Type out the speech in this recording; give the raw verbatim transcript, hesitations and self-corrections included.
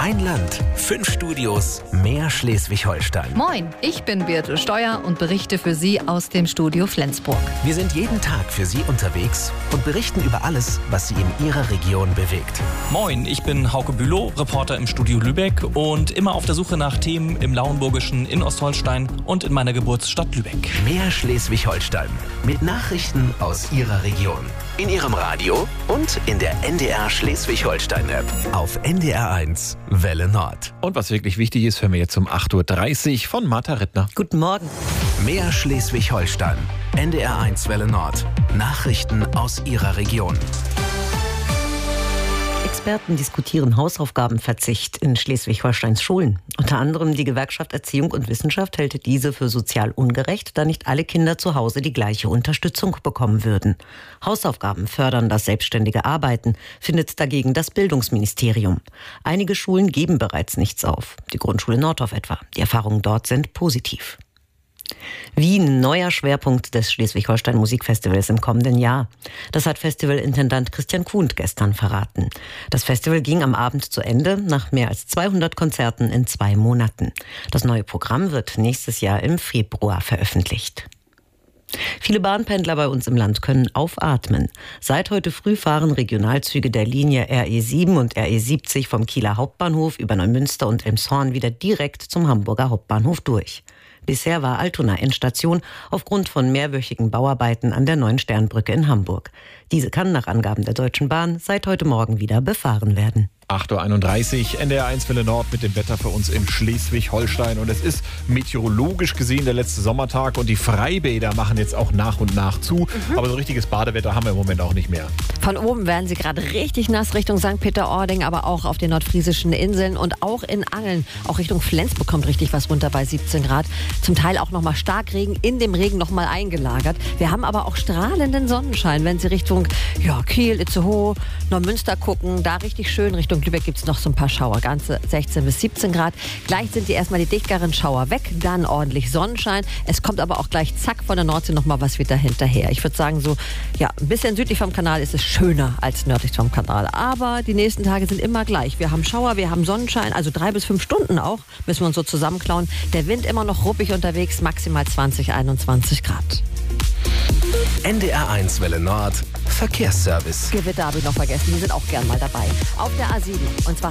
Ein Land, fünf Studios, mehr Schleswig-Holstein. Moin, ich bin Birte Steuer und berichte für Sie aus dem Studio Flensburg. Wir sind jeden Tag für Sie unterwegs und berichten über alles, was Sie in Ihrer Region bewegt. Moin, ich bin Hauke Bülow, Reporter im Studio Lübeck und immer auf der Suche nach Themen im Lauenburgischen, in Ostholstein und in meiner Geburtsstadt Lübeck. Mehr Schleswig-Holstein mit Nachrichten aus Ihrer Region. In Ihrem Radio und in der N D R Schleswig-Holstein-App. Auf N D R eins Welle Nord. Und was wirklich wichtig ist, hören wir jetzt um acht Uhr dreißig von Martha Rittner. Guten Morgen. Mehr Schleswig-Holstein. N D R eins Welle Nord. Nachrichten aus Ihrer Region. Experten diskutieren Hausaufgabenverzicht in Schleswig-Holsteins Schulen. Unter anderem die Gewerkschaft Erziehung und Wissenschaft hält diese für sozial ungerecht, da nicht alle Kinder zu Hause die gleiche Unterstützung bekommen würden. Hausaufgaben fördern das selbstständige Arbeiten, findet dagegen das Bildungsministerium. Einige Schulen geben bereits nichts auf. Die Grundschule Nordorf etwa. Die Erfahrungen dort sind positiv. Wien, neuer Schwerpunkt des Schleswig-Holstein Musikfestivals im kommenden Jahr. Das hat Festivalintendant Christian Kuhnt gestern verraten. Das Festival ging am Abend zu Ende, nach mehr als zweihundert Konzerten in zwei Monaten. Das neue Programm wird nächstes Jahr im Februar veröffentlicht. Viele Bahnpendler bei uns im Land können aufatmen. Seit heute früh fahren Regionalzüge der Linie R E sieben und R E siebzig vom Kieler Hauptbahnhof über Neumünster und Elmshorn wieder direkt zum Hamburger Hauptbahnhof durch. Bisher war Altona Endstation aufgrund von mehrwöchigen Bauarbeiten an der neuen Sternbrücke in Hamburg. Diese kann nach Angaben der Deutschen Bahn seit heute Morgen wieder befahren werden. acht Uhr einunddreißig, N D R eins Welle Nord mit dem Wetter für uns in Schleswig-Holstein. Und es ist meteorologisch gesehen der letzte Sommertag und die Freibäder machen jetzt auch nach und nach zu. Mhm. Aber so richtiges Badewetter haben wir im Moment auch nicht mehr. Von oben werden sie gerade richtig nass Richtung Sankt Peter-Ording, aber auch auf den nordfriesischen Inseln und auch in Angeln. Auch Richtung Flensburg kommt richtig was runter bei siebzehn Grad. Zum Teil auch nochmal Starkregen, in dem Regen nochmal eingelagert. Wir haben aber auch strahlenden Sonnenschein, wenn Sie Richtung ja, Kiel, Itzehoe, Neumünster gucken. Da richtig schön Richtung Lübeck gibt es noch so ein paar Schauer, ganze sechzehn bis siebzehn Grad. Gleich sind die erstmal die dichteren Schauer weg, dann ordentlich Sonnenschein. Es kommt aber auch gleich zack von der Nordsee nochmal was wieder hinterher. Ich würde sagen so, ja, ein bisschen südlich vom Kanal ist es schöner als nördlich vom Kanal. Aber die nächsten Tage sind immer gleich. Wir haben Schauer, wir haben Sonnenschein, also drei bis fünf Stunden auch, müssen wir uns so zusammenklauen. Der Wind immer noch ruppig unterwegs, maximal zwanzig, einundzwanzig Grad. N D R eins Welle Nord, Verkehrsservice. Gewitter habe ich noch vergessen, die sind auch gern mal dabei. Auf der A sieben, und zwar